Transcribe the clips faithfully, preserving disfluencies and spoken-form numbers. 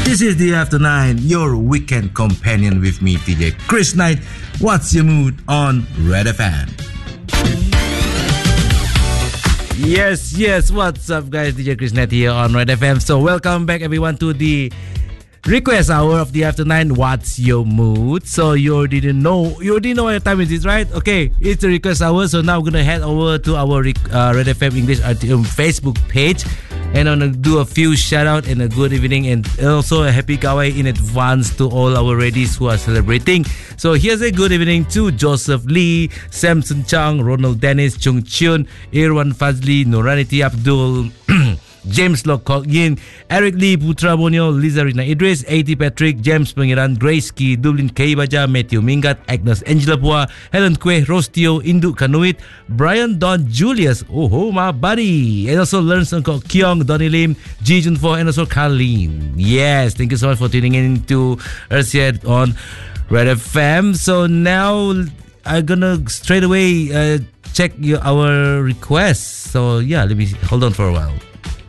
This is the After Nine, your weekend companion with me, D J Chris Knight. What's your mood on Red F M? Yes, yes. What's up, guys? D J Chris Knight here on Red F M. So welcome back, everyone, to the request hour of the After Nine. What's your mood? So you already know, you already know what time it is, right? Okay, it's the request hour. So now we're gonna head over to our uh, Red F M English um, Facebook page, and I'm gonna do a few shout out and a good evening, and also a happy Gawai in advance to all our ladies who are celebrating. So here's a good evening to Joseph Lee, Samson Chang, Ronald Dennis, Chung Chun, Irwan Fazli, Nuraniti Abdul, James Lockcock Yin, Eric Lee, Putra Bonyo, Liza Rina Idris, A T Patrick, James Pangeran, Grace Ki, Dublin K Baja, Matthew Mingat, Agnes Angela Pua, Helen Kwe, Rostio, Induk Kanuit, Brian Don Julius, oh ho, my buddy, and also Learns Uncle Kyong, Donny Lim, Ji Jun Fo, and also Carleen. Yes, thank you so much for tuning in to us here on Red F M. So now I'm gonna straight away uh, check your, our requests. So yeah, let me hold on for a while.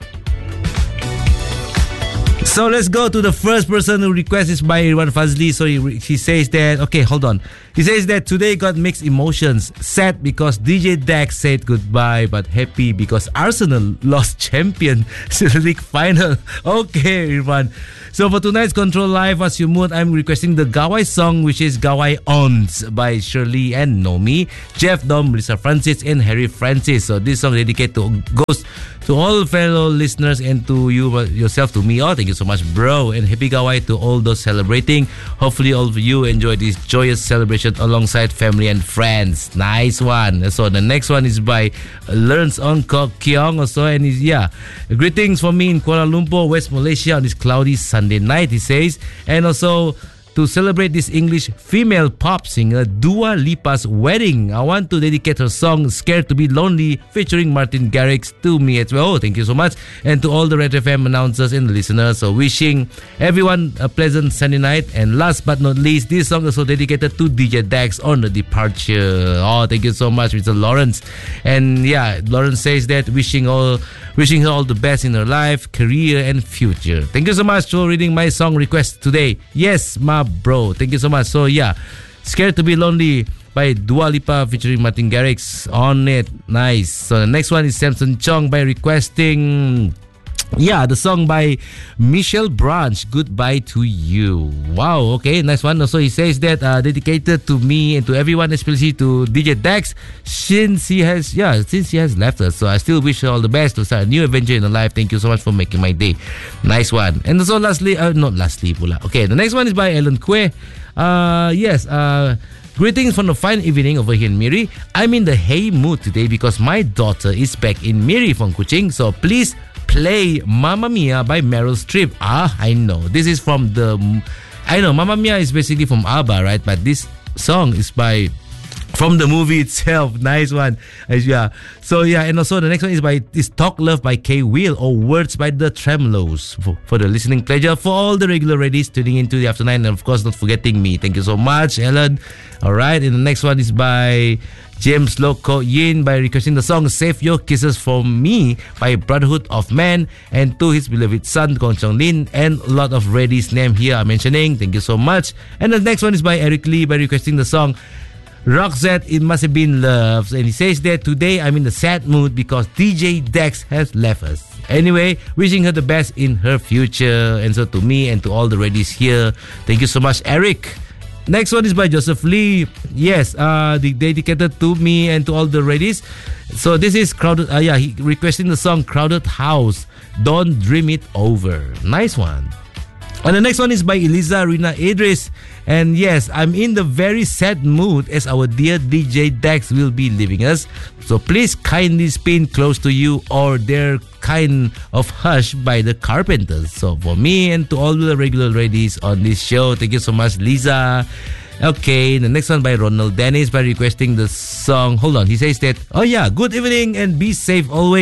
So let's go to the first person who requests is by Irwan Fazli. So he, he says that, okay, hold on. He says that today got mixed emotions. Sad because D J Dax said goodbye, but happy because Arsenal lost champion League final. Okay, Irwan. So for tonight's Control Live, What's Your Mood, I'm requesting the Gawai song, which is Gawai Ons by Shirley and Nomi, Jeff Dom, Lisa Francis, and Harry Francis. So this song dedicated to goes to all fellow listeners and to you yourself, to me. Oh, thank you so much, bro. And happy Gawai to all those celebrating. Hopefully all of you enjoy this joyous celebration alongside family and friends. Nice one. So the next one is by Learns on Kok Kyong also, and is yeah. Greetings from me in Kuala Lumpur, West Malaysia on this cloudy Sunday night, he says. And also to celebrate this English female pop singer Dua Lipa's wedding, I want to dedicate her song Scared to Be Lonely featuring Martin Garrix to me as well. Oh, thank you so much. And to all the Red F M announcers and listeners, so wishing everyone a pleasant Sunday night. And last but not least, this song is also dedicated to D J Dax on the departure. Oh, thank you so much, Mister Lawrence. And yeah, Lawrence says that wishing all wishing her all the best in her life, career, and future. Thank you so much for reading my song request today. Yes, my bro. Thank you so much. So yeah, Scared to Be Lonely by Dua Lipa featuring Martin Garrix on it. Nice. So the next one is Samson Chong by requesting yeah, the song by Michelle Branch, Goodbye to You. Wow, okay, nice one. Also, he says that uh, dedicated to me and to everyone, especially to D J Dax, since he has, yeah, since he has left us. So I still wish her all the best to start a new adventure in her life. Thank you so much for making my day. Nice one. And also, lastly, uh, not lastly, pula. Okay, the next one is by Ellen Kwe. Uh, yes, uh, greetings from a fine evening over here in Miri. I'm in the hey mood today because my daughter is back in Miri from Kuching. So please play Mamma Mia by Meryl Streep. Ah, I know. This is from the... I know, Mamma Mia is basically from ABBA, right? But this song is by... from the movie itself. Nice one. Uh, yeah. So yeah, and also the next one is by is Talk Love by K Will, or Words by the Tremolos, for, for the listening pleasure. For all the regular ladies tuning into the After Nine, and of course not forgetting me. Thank you so much, Ellen. Alright, and the next one is by James Loco Yin by requesting the song Save Your Kisses For Me by Brotherhood of Man, and to his beloved son Kong Chong Lin, and a lot of ladies' name here I'm mentioning. Thank you so much. And the next one is by Eric Lee by requesting the song Roxette, It Must Have Been Love. And he says that today I'm in a sad mood because D J Dax has left us. Anyway, wishing her the best in her future. And so to me and to all the ladies here, thank you so much, Eric. Next one is by Joseph Lee. Yes, uh, dedicated to me and to all the ladies. So this is Crowded. Uh, yeah, he requesting the song Crowded House, Don't Dream It Over. Nice one. And the next one is by Eliza Rina Idris. And yes, I'm in the very sad mood as our dear D J Dax will be leaving us. So please kindly spin Close to You or Their Kind of Hush by the Carpenters. So for me and to all the regular ladies on this show, thank you so much, Lisa. Okay, the next one by Ronald Dennis by requesting the song. Hold on, he says that, oh yeah, good evening and be safe always.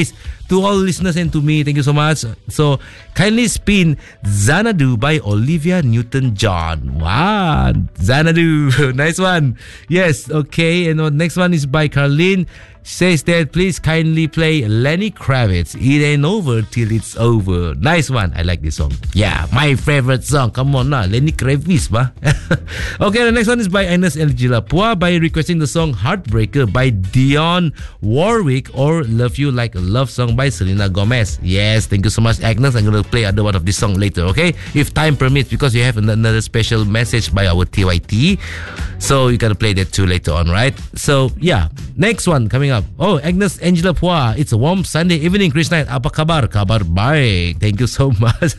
to all listeners and to me, thank you so much. So kindly spin Xanadu by Olivia Newton-John. Wow, Xanadu. Nice one. Yes, okay. And the next one is by Carlene. Says that please kindly play Lenny Kravitz. It ain't over till it's over. Nice one. I like this song. Yeah, my favorite song. Come on now, Lenny Kravitz, ba? Okay, the next one is by Agnes Angela Pua by requesting the song Heartbreaker by Dionne Warwick or Love You Like a Love Song by Selena Gomez. Yes, thank you so much, Agnes. I'm gonna play other one of this song later, okay? If time permits, because you have another special message by our T Y T. So you gotta play that too later on, right? So yeah, next one coming up. Oh, Agnes Angela Pua. It's a warm Sunday evening. Chris Knight, apa kabar? Kabar baik. Thank you so much.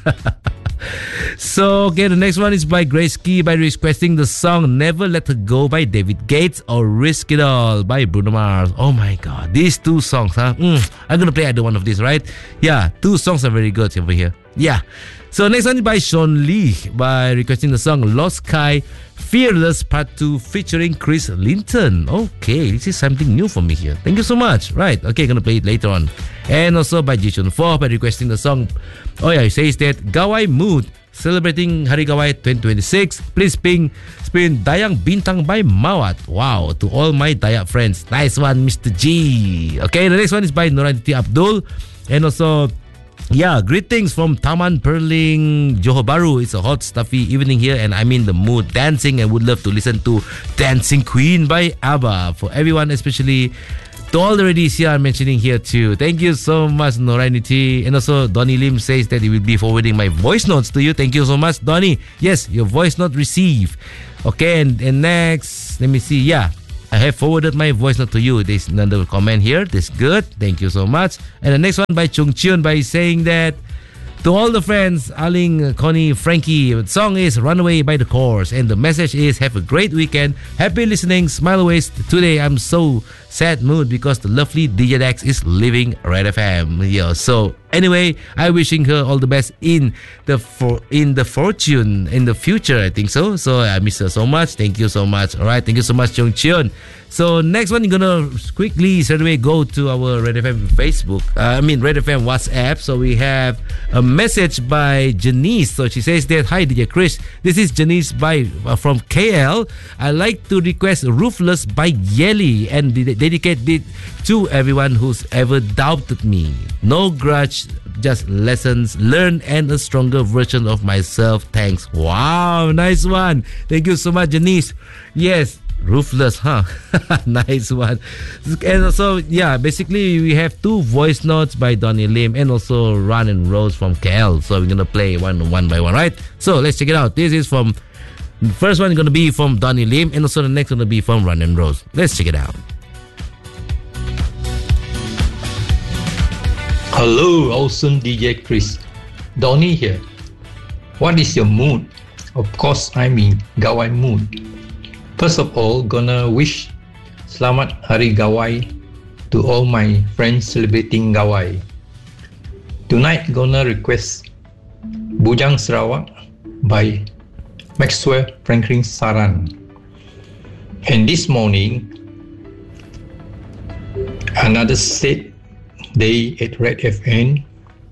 So, okay, the next one is by Grace Key by requesting the song Never Let Her Go by David Gates or Risk It All by Bruno Mars. Oh my God, these two songs, huh? Mm, I'm gonna play either one of these, right? Yeah, two songs are very good over here. Yeah. So next one is by Sean Lee by requesting the song Lost Sky Fearless Part two featuring Chris Linton. Okay, this is something new for me here. Thank you so much. Right, okay, gonna play it later on. And also by Jichun four by requesting the song. Oh yeah, he says that Gawai Mood celebrating Hari Gawai twenty twenty-six. Please spin, spin Dayang Bintang by Mawat. Wow, to all my Dayak friends. Nice one, Mister G. Okay, the next one is by Nuranti Abdul. And also, yeah, greetings from Taman Perling, Johor Bahru. It's a hot, stuffy evening here, and I'm in the mood dancing and would love to listen to Dancing Queen by ABBA. For everyone, especially to all the ladies here, I'm mentioning here too. Thank you so much, Noranity. And also, Donnie Lim says that he will be forwarding my voice notes to you. Thank you so much, Donnie. Yes, your voice note received. Okay, and, and next, let me see. Yeah, I have forwarded my voice note to you. There's another comment here. This good. Thank you so much. And the next one by Chung Chiun by saying that to all the friends, Aling, Connie, Frankie, the song is Runaway by The Course. And the message is have a great weekend. Happy listening. Smile always. Today I'm so sad mood because the lovely D J Dex is leaving Red F M. Yeah, so anyway, I wishing her all the best in the for in the fortune in the future. I think so. So I miss her so much. Thank you so much. All right, thank you so much, Chung Chiun. So next one, you're gonna quickly straight away go to our Red F M Facebook. Uh, I mean Red F M WhatsApp. So we have a message by Janice. So she says that hi D J Chris, this is Janice by uh, from K L. I like to request Roofless by Yeli and de- dedicate it to everyone who's ever doubted me. No grudge, just lessons learned and a stronger version of myself. Thanks. Wow, nice one. Thank you so much, Janice. Yes. Roofless, huh? Nice one. And also, yeah, basically we have two voice notes by Donnie Lim and also Run and Rose from K L. So we're gonna play one one by one, right? So let's check it out. This is from the first one gonna be from Donnie Lim and also the next gonna be from Run and Rose. Let's check it out. Hello, awesome D J Chris. Donnie here. What is your mood? Of course, I'm in Gawai mood. First of all, gonna wish Selamat Hari Gawai to all my friends celebrating Gawai. Tonight, gonna request Bujang Sarawak by Maxwell Franklin Saran. And this morning, another set day at Red F M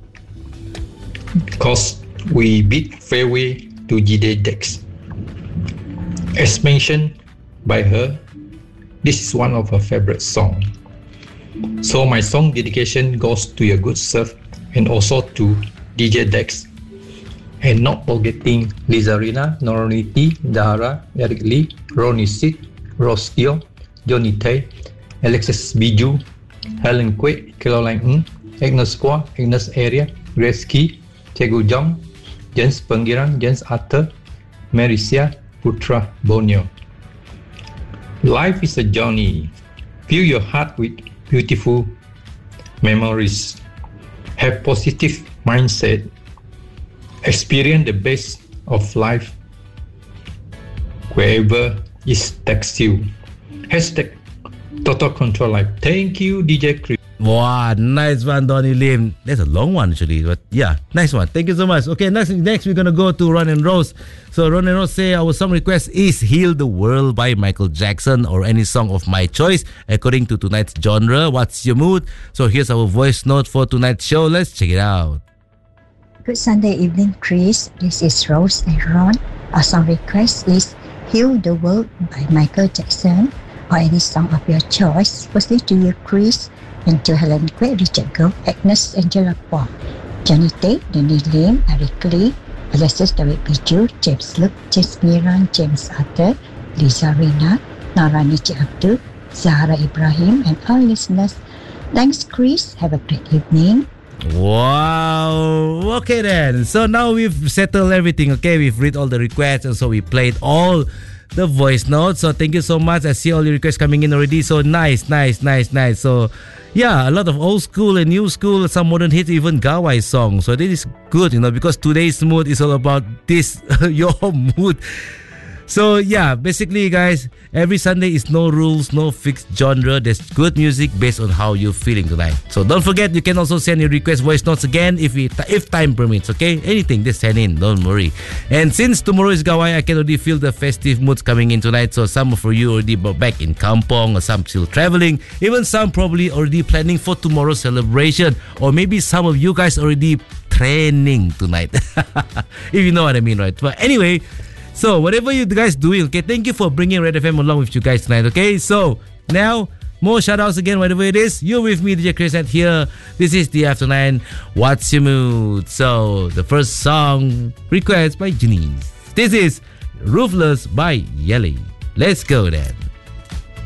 because we bid farewell to D J Dex. As mentioned by her, this is one of her favorite songs. So my song dedication goes to your good self and also to D J Dex. And not forgetting Lizarina, Noroniti, Dara, Eric Lee, Ronnie Sid, Ross Teo, Johnny Tay, Alexis Biju, Helen Kwek, Caroline Ng, Agnes Kwa, Agnes Area, Grace Key, Chegu Jong, James Pengiran, James Arthur, Marisia, Putra Bonio. Life is a journey. Fill your heart with beautiful memories. Have positive mindset. Experience the best of life wherever it takes you. Hashtag Total Control Life. Thank you, D J Chris. Wow, nice one, Donnie Lim. That's a long one actually, but yeah, nice one. Thank you so much. Okay, next next we're gonna go to Ron and Rose. So Ron and Rose say our song request is "Heal the World" by Michael Jackson or any song of my choice according to tonight's genre. What's your mood? So here's our voice note for tonight's show. Let's check it out. Good Sunday evening, Chris. This is Rose and Ron. Our song request is "Heal the World" by Michael Jackson or any song of your choice. Firstly to you, Chris, and to Helen Quay, Richard Go, Agnes, Angela Paul, Johnny Tate, Danny Lim, Eric Lee, Alexis David Biju, James Luke, James Miran, James Arthur, Lisa Rina, Narani Abdul, Zahara Ibrahim, and all listeners. Thanks, Chris. Have a great evening. Wow. Okay then. So now we've settled everything. Okay, we've read all the requests and so we played all the voice notes. So thank you so much. I see all the requests coming in already. So nice, nice, nice, nice. So yeah, a lot of old school and new school, some modern hits, even Gawai songs. So this is good, you know, because today's mood is all about this, your mood. So yeah, basically guys, every Sunday is no rules, no fixed genre. There's good music based on how you're feeling tonight. So don't forget, you can also send your request voice notes again if it, if time permits, okay? Anything, just send in, don't worry. And since tomorrow is Gawai, I can already feel the festive moods coming in tonight. So some of you already back in Kampong, or some still traveling. Even some probably already planning for tomorrow's celebration. Or maybe some of you guys already training tonight. If you know what I mean, right? But anyway, so whatever you guys doing, okay, thank you for bringing Red F M along with you guys tonight, okay? So now, more shoutouts again, whatever it is. You're with me, D J Chris, at here. This is the After Nine. What's your mood? So the first song request by Janice. This is Roofless by Yelly. Let's go then.